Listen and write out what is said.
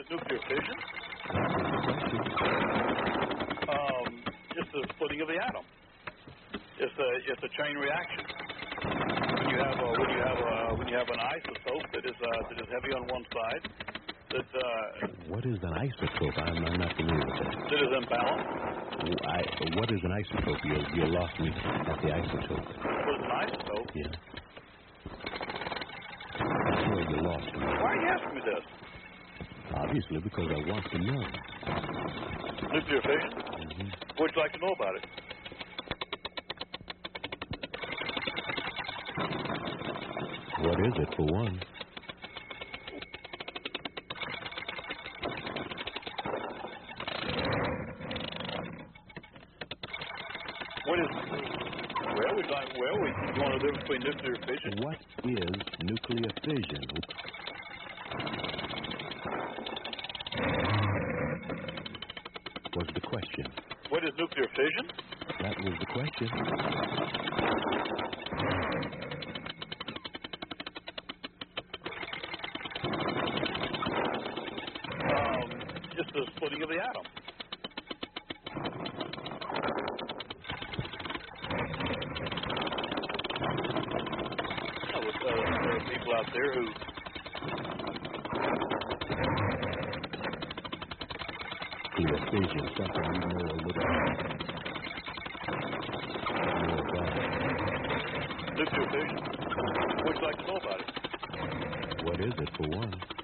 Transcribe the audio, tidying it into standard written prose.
is nuclear fission? It's the splitting of the atom. It's a chain reaction. When you have an isotope that is heavy on one side, what is an isotope? I'm not familiar with that. That is imbalanced. What is an isotope? You lost me at the isotope. What is an isotope? Yeah. That's where you lost me. Why are you asking me this? Obviously, because I want to know. Nuclear fission? Mm-hmm. What would you like to know about it? What is it, for one? You want to live between nuclear fission? What is nuclear fission? Was the question. What is nuclear fission? That was the question. Just the splitting of the atom. There are people out there who nuclear fission, something we know a little more about. Nuclear fission? What would you like to know about it? What is it, for one?